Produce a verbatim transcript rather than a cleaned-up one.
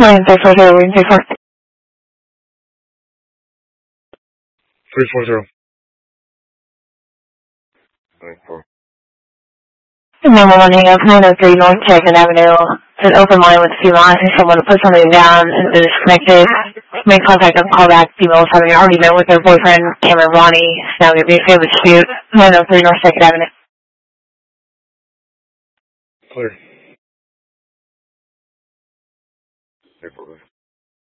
nine three four zero, three four. three four zero. nine four. Number one hang up, nine oh three North Jackson Avenue. It's an open line with a few lines. Someone to put something down and been disconnected. Make contact and call back. Female having an argument with her boyfriend, Cameron Ronnie. Now going to be a famous dispute. nine oh three North Second Avenue. Clear. Hey,